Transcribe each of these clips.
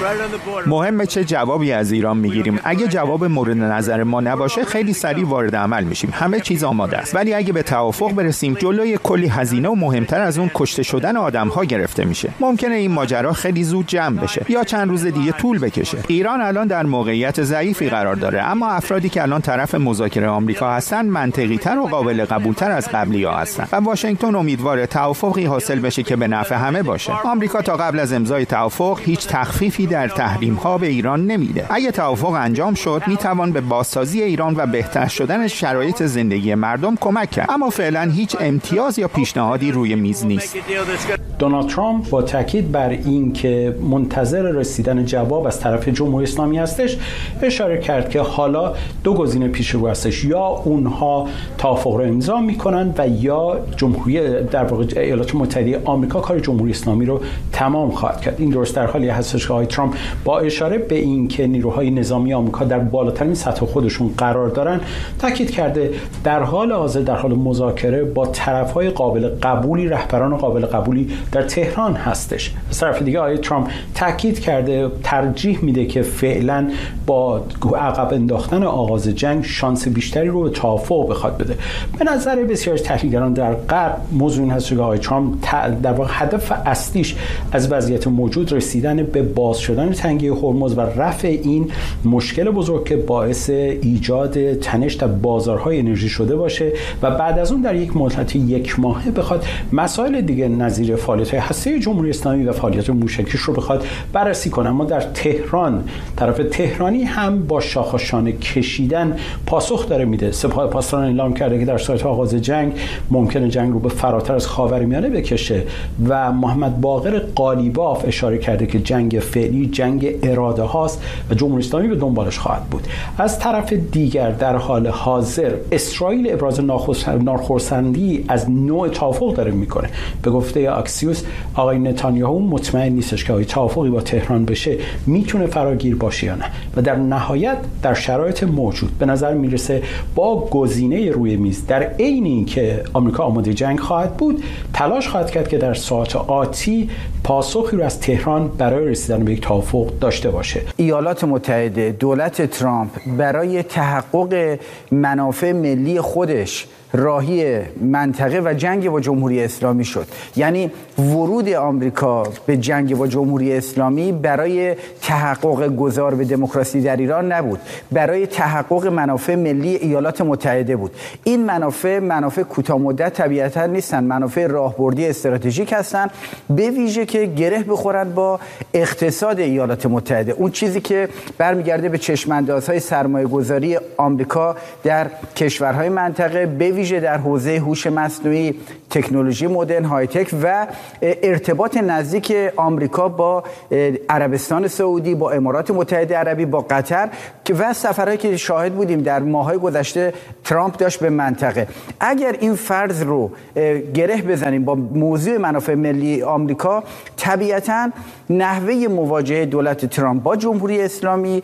مهمه چه جوابی از ایران میگیریم. اگه جواب مورد نظر ما نباشه خیلی سریع وارد عمل میشیم. همه چیز آماده است. ولی اگه به توافق برسیم جلوی کلی هزینه و مهمتر از اون کشته شدن آدم‌ها گرفته میشه. ممکنه این ماجرا خیلی زود جمع بشه یا چند روز دیگه طول بکشه. ایران الان در موقعیت ضعیفی قرار داره، اما افرادی که الان طرف مذاکره آمریکا هستن منطقی‌تر و قابل قبول‌تر از قبلی‌ها هستن و واشنگتن امیدواره توافقی حاصل بشه که به نفع همه باشه. آمریکا تا قبل از امضای توافق هیچ تخفیفی در تحریم‌ها به ایران نمیده. اگه توافق انجام شد میتوان به بازسازی ایران و بهتر شدن شرایط زندگی مردم کمک کرد، اما فعلا هیچ امتیاز یا پیشنهادی روی میز نیست. دونالد ترامپ با تاکید بر این که منتظر رسیدن جواب از طرف جمهوری اسلامی هستش اشاره کرد که حالا دو گزینه پیش رو هستش، یا اونها توافق رو امضا میکنن و یا جمهوری در واقع ایالات متحده آمریکا کار جمهوری اسلامی رو تمام خواهد کرد. این درست در حالی هستش که آقای ترامپ با اشاره به این که نیروهای نظامی آمریکا در بالاترین سطح خودشون قرار دارن تاکید کرده در حال حاضر در حال مذاکره با طرف‌های قابل قبولی، رهبران قابل قبولی در تهران هستش. از طرف دیگه آقای ترامپ تاکید کرده ترجیح میده که فعلا با عقب انداختن آغاز جنگ شانس بیشتری رو به توافق بخواد بده. به نظر بسیاری از تحلیلگران در غرب موضوع این هست که آقای ترامپ در واقع هدف اصلیش از وضعیت موجود رسیدن به باز شدن تنگه هرمز و رفع این مشکل بزرگ که باعث ایجاد تنش در بازارهای انرژی شده باشه و بعد از اون در یک مدت یک ماهه بخواد مسائل دیگه نظیر فعالیت‌های هسته جمهوری اسلامی و فعالیت موشکیش رو بخواد بررسی کنه. اما در تهران طرف تهرانی هم با شاخ و شانه کشیدن پاسخ داره میده. سپاه پاسداران اعلام کرده که در صورت آغاز جنگ ممکنه جنگ رو به فراتر از خاورمیانه بکشه و محمد باقر قالیباف اشاره کرده که جنگ فعلی جنگ اراده هاست و جمهوری اسلامی به دنبالش خواهد بود. از طرف دیگر در حال حاضر اسرائیل ابراز ناخرسندی از نوع توافق داره میکنه. به گفته اکسیوس آقای نتانیاهو مطمئن نیستش که آیا توافقی با تهران بشه میتونه فراگیر باشه یا نه و در نهایت در شرایط موجود به نظر میرسه با گزینه روی میز در عین اینکه آمریکا آماده جنگ خواهد بود تلاش خواهد کرد که در ساعات آتی پاسخی رو از تهران برای رسیدن به یک توافق داشته باشه. ایالات متحده، دولت ترامپ برای تحقق منافع ملی خودش راهی منطقه و جنگ با جمهوری اسلامی شد. یعنی ورود آمریکا به جنگ با جمهوری اسلامی برای تحقق گذار به دموکراسی در ایران نبود، برای تحقق منافع ملی ایالات متحده بود. این منافع کوتاه مدت طبیعتا نیستن، منافع راهبردی استراتژیک هستن، به ویژه که گره بخورن با اقتصاد ایالات متحده. اون چیزی که برمیگرده به چشم‌اندازهای سرمایه‌گذاری آمریکا در کشورهای منطقه، به ویژه در حوزه هوش مصنوعی، تکنولوژی مدرن، های تک و ارتباط نزدیک آمریکا با عربستان سعودی، با امارات متحده عربی، با قطر و سفرهایی که شاهد بودیم در ماه‌های گذشته ترامپ داشت به منطقه. اگر این فرض رو گره بزنیم با موضوع منافع ملی آمریکا، طبیعتاً نحوه مواجهه دولت ترامپ با جمهوری اسلامی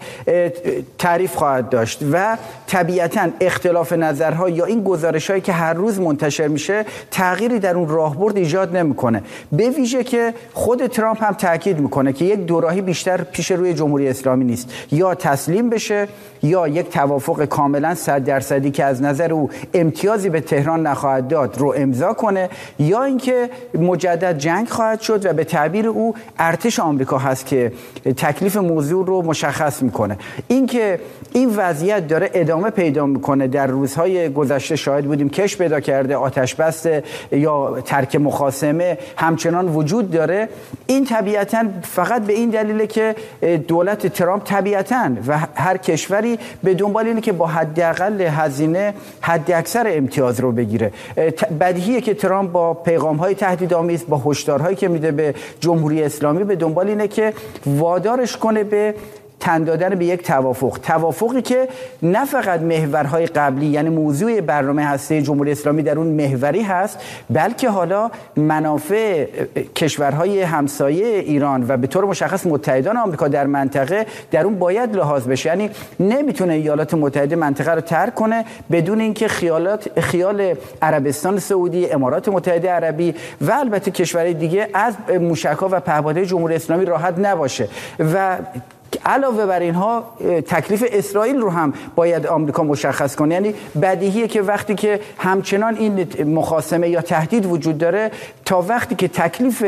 تعریف خواهد داشت و طبیعتاً اختلاف نظرها یا این گزارش‌هایی که هر روز منتشر میشه تغییری در اون راهبرد ایجاد نمیکنه. به ویژه که خود ترامپ هم تاکید میکنه که یک دوراهی بیشتر پیش روی جمهوری اسلامی نیست، یا تسلیم بشه یا یک توافق کاملا 100% که از نظر او امتیازی به تهران نخواهد داد رو امضا کنه، یا اینکه مجدد جنگ خواهد شد و به تعبیر او ارتش آمریکا هست که تکلیف موضوع رو مشخص میکنه. اینکه این وضعیت داره ادامه پیدا میکنه، در روزهای گذشته شاهد بودیم کش پیدا کرده، آتش بس یا ترک مخاصمه همچنان وجود داره. این طبیعتاً فقط به این دلیله که دولت ترامپ طبیعتاً و هر کشوری به دنبال اینه که با حداقل هزینه حد اکثر امتیاز رو بگیره. بدیهیه که ترامپ با پیغام‌های تهدیدآمیز، با هشدارهایی که میده به جمهوری اسلامی، به دنبال اینه که وادارش کنه به تن دادن به یک توافقی که نه فقط محورهای قبلی یعنی موضوع برنامه هسته جمهوری اسلامی در اون محوری هست، بلکه حالا منافع کشورهای همسایه ایران و به طور مشخص متحدان آمریکا در منطقه در اون باید لحاظ بشه. یعنی نمیتونه ایالات متحده منطقه رو ترک کنه بدون اینکه خیال عربستان سعودی، امارات متحده عربی و البته کشورهای دیگه از موشک‌ها و پهپادهای جمهوری اسلامی راحت نباشه. و علاوه بر اینها تکلیف اسرائیل رو هم باید آمریکا مشخص کنه. یعنی بدیهیه که وقتی که همچنان این مخاصمه یا تهدید وجود داره، تا وقتی که تکلیف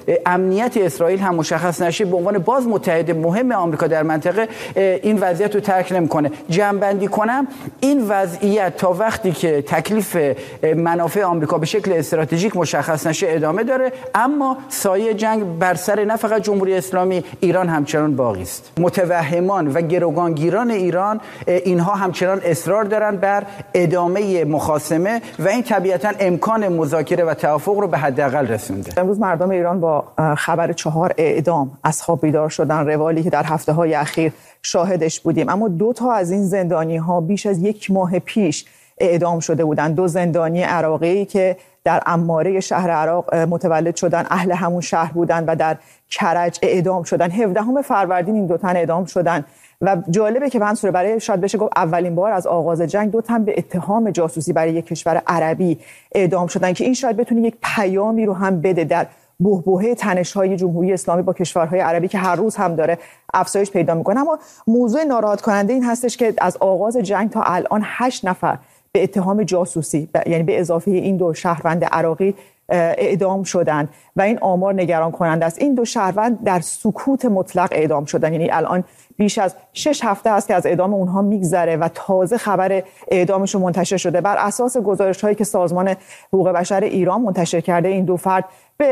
امنیت اسرائیل هم مشخص نشه به عنوان باز متحد مهم آمریکا در منطقه، این وضعیت رو ترک نمی‌کنه. جمع‌بندی کنم، این وضعیت تا وقتی که تکلیف منافع آمریکا به شکل استراتژیک مشخص نشه ادامه داره، اما سایه جنگ بر سر نه فقط جمهوری اسلامی، ایران همچنان باقی است. متوهمان و گروگانگیران ایران اینها همچنان اصرار دارن بر ادامه مخاصمه و این طبیعتاً امکان مذاکره و توافق رو به حداقل رسونده. امروز مردم ایران با خبر 4 اعدام از خواب بیدار شدن، روالی که در هفته‌های اخیر شاهدش بودیم. اما 2 تا از این زندانی‌ها بیش از 1 ماه پیش اعدام شده بودند. 2 زندانی عراقی که در عماره شهر عراق متولد شدن، اهل همون شهر بودن و در کرج اعدام شدن. 17 فروردین این 2 تن اعدام شدن و جالبه که منصور برای شاید بشه گفت اولین بار از آغاز جنگ 2 تن به اتهام جاسوسی برای یک کشور عربی اعدام شدن که این شاید بتونه یک پیامی رو هم بده در بحبوحه تنش‌های جمهوری اسلامی با کشورهای عربی که هر روز هم داره افزایش پیدا می‌کنه. اما موضوع ناراحت کننده این هستش که از آغاز جنگ تا الان 8 نفر به اتهام جاسوسی یعنی به اضافه این 2 شهروند عراقی اعدام شدند و این آمار نگران کننده است. این 2 شهروند در سکوت مطلق اعدام شدند. یعنی الان بیش از 6 هفته است که از اعدام اونها میگذره و تازه خبر اعدامشون منتشر شده. بر اساس گزارش‌هایی که سازمان حقوق بشر ایران منتشر کرده، این 2 فرد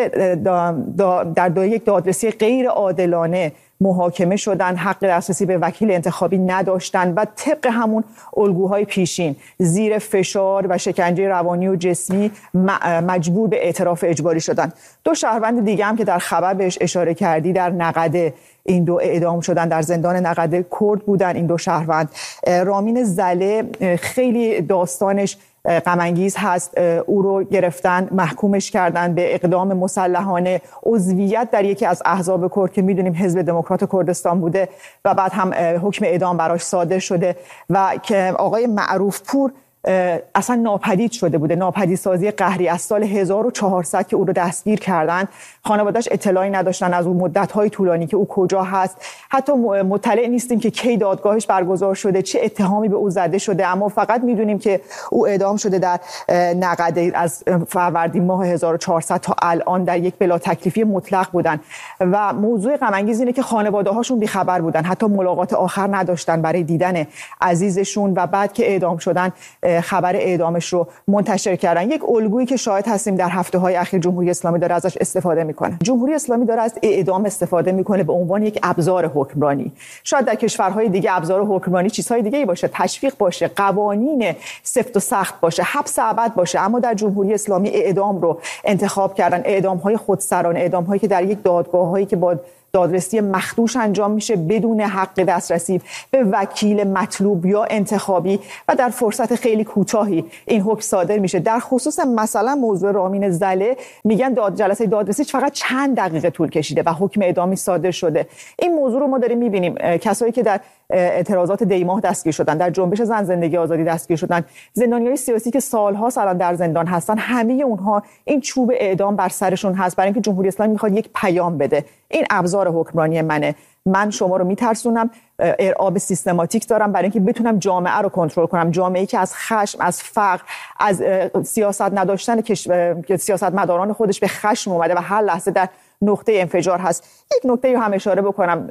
در یک دادرسی غیر عادلانه محاکمه شدن، حق دسترسی به وکیل انتخابی نداشتن و طبق همون الگوهای پیشین زیر فشار و شکنجه روانی و جسمی مجبور به اعتراف اجباری شدن. 2 شهروند دیگه هم که در خبر بهش اشاره کردی در نقده این 2 اعدام شدن، در زندان نقده کرد بودن. این 2 شهروند، رامین زله خیلی داستانش غم انگیز هست. او رو گرفتن، محکومش کردن به اقدام مسلحانه، عضویت در یکی از احزاب کرد که میدونیم حزب دموکرات کردستان بوده و بعد هم حکم اعدام براش صادر شده و که آقای معروف پور اصلا ناپدید شده بوده. ناپدیدسازی قهری از سال 1400 که او رو دستگیر کردن، خانواده‌اش اطلاعی نداشتن از اون مدت‌های طولانی که او کجا هست. حتی مطلع نیستیم که کی دادگاهش برگزار شده، چه اتهامی به او زده شده، اما فقط میدونیم که او اعدام شده در نقده. از فروردین ماه 1400 تا الان در یک بلا تکلیفی مطلق بودن و موضوع غم انگیز اینه که خانواده‌هاشون بی‌خبر بودن، حتی ملاقات آخر نداشتن برای دیدن عزیزشون و بعد که اعدام شدن خبر اعدامش رو منتشر کردن. یک الگویی که شاهد هستیم در هفته‌های اخیر جمهوری اسلامی داره ازش استفاده میکنه. جمهوری اسلامی داره از اعدام استفاده میکنه به عنوان یک ابزار حکمرانی. شاید در کشورهای دیگه ابزار حکمرانی چیزهای دیگه‌ای باشه، تشویق باشه، قوانین سفت و سخت باشه، حبس ابد باشه، اما در جمهوری اسلامی اعدام رو انتخاب کردن. اعدام‌های خودسرانه، اعدام‌هایی که در یک دادگاه‌هایی که با دادرسی مخدوش انجام میشه بدون حق دسترسی به وکیل مطلوب یا انتخابی و در فرصت خیلی کوتاهی این حکم صادر میشه. در خصوص مثلا موضوع رامین زله میگن جلسه دادرسی فقط چند دقیقه طول کشیده و حکم اعدامی صادر شده. این موضوع رو ما داریم میبینیم. کسایی که در اعتراضات دیماه دستگیر شدن، در جنبش زن زندگی آزادی دستگیر شدن، زندانیای سیاسی که سالها الان در زندان هستن، همه اونها این چوب اعدام بر سرشون هست برای اینکه جمهوری اسلامی میخواد یک پیام بده. این ابزار حکمرانی منه، من شما رو میترسونم، ارعاب سیستماتیک دارم برای اینکه بتونم جامعه رو کنترل کنم، جامعه‌ای که از خشم، از فقر، از سیاست نداشتن که سیاستمداران خودش به خشم اومده و هر لحظه در نقطه انفجار هست. یک نکته رو هم اشاره بکنم،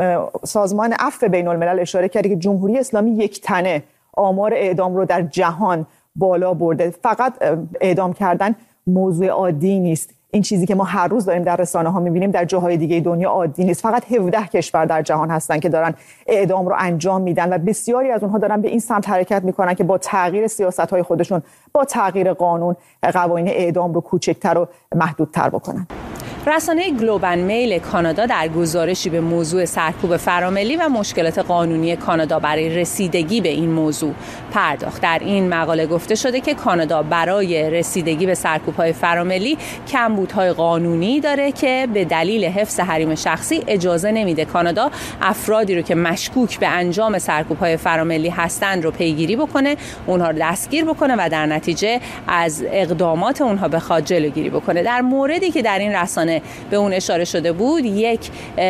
سازمان عفو بین الملل اشاره کرده که جمهوری اسلامی یک تنه آمار اعدام رو در جهان بالا برده. فقط اعدام کردن موضوع عادی نیست. این چیزی که ما هر روز داریم در رسانه ها میبینیم در جاهای دیگه دنیا عادی نیست. فقط 17 کشور در جهان هستن که دارن اعدام رو انجام میدن و بسیاری از اونها دارن به این سمت حرکت میکنن که با تغییر سیاست های خودشون، با تغییر قانون، قوانین اعدام رو کوچکتر و محدودتر بکنن. رسانه گلوب اند میل کانادا در گزارشی به موضوع سرکوب فراملی و مشکلات قانونی کانادا برای رسیدگی به این موضوع پرداخت. در این مقاله گفته شده که کانادا برای رسیدگی به سرکوب‌های فراملی کمبودهای قانونی داره که به دلیل حفظ حریم شخصی اجازه نمیده کانادا افرادی رو که مشکوک به انجام سرکوب‌های فراملی هستند رو پیگیری بکنه، اونها رو دستگیر بکنه و در نتیجه از اقدامات اونها بخواد جلوگیری بکنه. در موردی که در این رسانه به اون اشاره شده بود، یک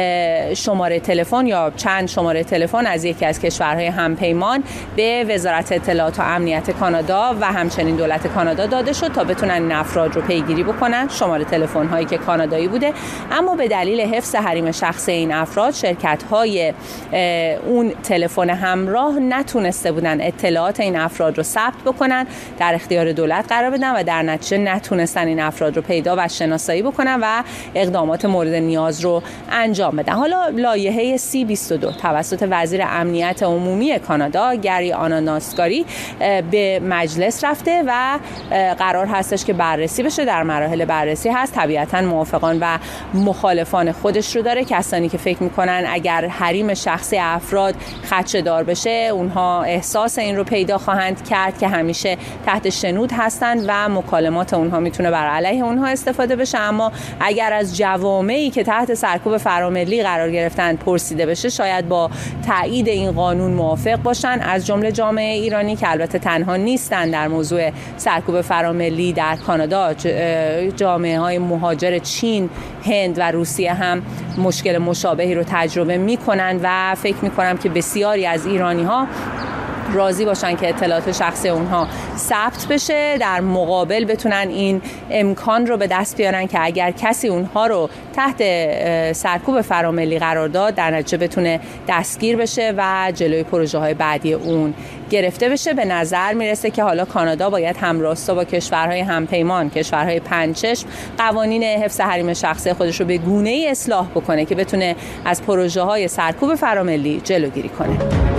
شماره تلفن یا چند شماره تلفن از یکی از کشورهای همپیمان به وزارت اطلاعات و امنیت کانادا و همچنین دولت کانادا داده شد تا بتونن این افراد رو پیگیری بکنن، شماره تلفن هایی که کانادایی بوده، اما به دلیل حفظ حریم شخصی این افراد شرکت های اون تلفن همراه نتونسته بودن اطلاعات این افراد رو ثبت بکنن، در اختیار دولت قرار بدن و در نتیجه نتونستن این افراد رو پیدا و شناسایی بکنن و اقدامات مورد نیاز رو انجام بدن. حالا لایحه C-22 توسط وزیر امنیت عمومی کانادا گری آناناسکاری به مجلس رفته و قرار هستش که بررسی بشه. در مراحل بررسی هست. طبیعتاً موافقان و مخالفان خودش رو داره. کسانی که فکر میکنن اگر حریم شخصی افراد خدشه‌دار بشه اونها احساس این رو پیدا خواهند کرد که همیشه تحت شنود هستند و مکالمات اونها میتونه بر علیه اونها استفاده بشه. اما اگر از جوامعی که تحت سرکوب فراملی قرار گرفتن پرسیده بشه شاید با تایید این قانون موافق باشن، از جمله جامعه ایرانی که البته تنها نیستن در موضوع سرکوب فراملی در کانادا. جامعه های مهاجر چین، هند و روسیه هم مشکل مشابهی رو تجربه میکنن و فکر میکنم که بسیاری از ایرانی ها راضی باشن که اطلاعات شخصی اونها ثبت بشه، در مقابل بتونن این امکان رو به دست بیارن که اگر کسی اونها رو تحت سرکوب فراملی قرار داد در نتیجه بتونه دستگیر بشه و جلوی پروژه های بعدی اون گرفته بشه. به نظر میرسه که حالا کانادا باید همراستا با کشورهای همپیمان، کشورهای پنجچشم، قوانین حفظ حریم شخصی خودش رو به گونه‌ای اصلاح بکنه که بتونه از پروژه های سرکوب فراملی جلوگیری کنه.